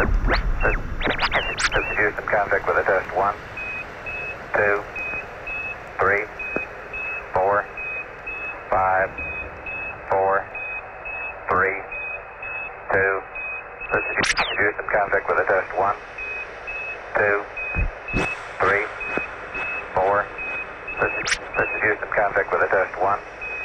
This is Houston, contact with a test. 1, 2, 3, 4, 5, 4, 3, 2. This is Houston, contact with a test. 1, 2, 3, 4. This is Houston, contact with a test. 1,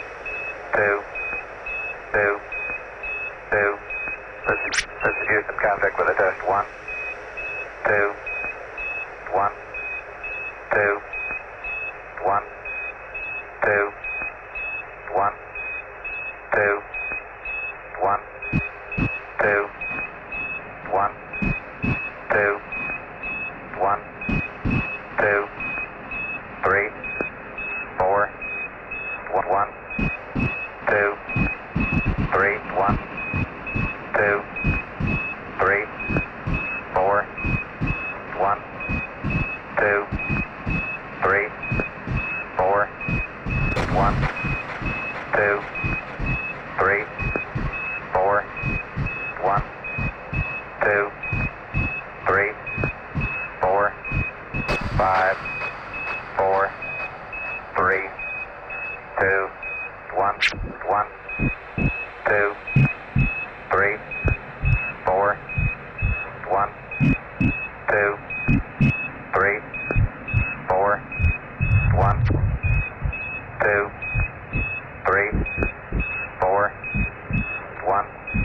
2, 2, 2. This is Houston, contact with a test. 1, 2, 1, 2, 1, 2, 1, 2, 1, 2, 1, 2, 1, 2, 3, 4, 1, 2, 3, 1, 2, 3, 4, 1, 2, 3, 4, 1, 2, 3, 4, 1, 2, 3, 4, 5, 4, 3, 2, 1, 1, 2, 3, 4, 1, 2, 3, 4, 1, 2, 3, 4, 1,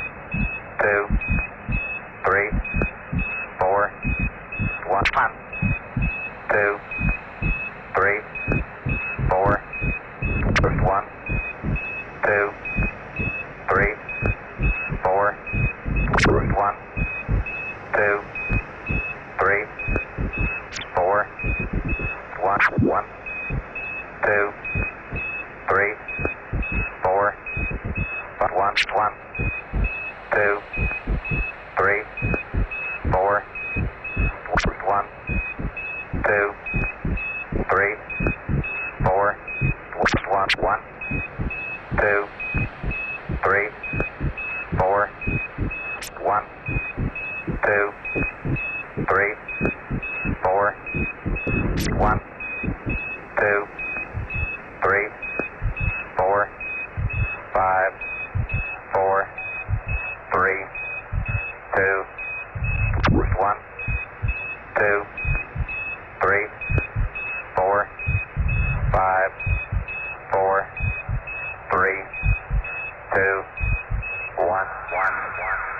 2, 3, 4, 1, 2, 3, 4, 1, 2, 3, 4, 1, 2, 3, 4, 1, 1, 2, 3, 4, 1, 1, 2, 3, 4, 1, 2, 3, 4, 1, 1, 2, 3, 4, 1, 2, 3, 4, 1, 2, 3, 4, 5, 4, 3, 2, 1, 2, 3, 4, 5, 4, 3, 2.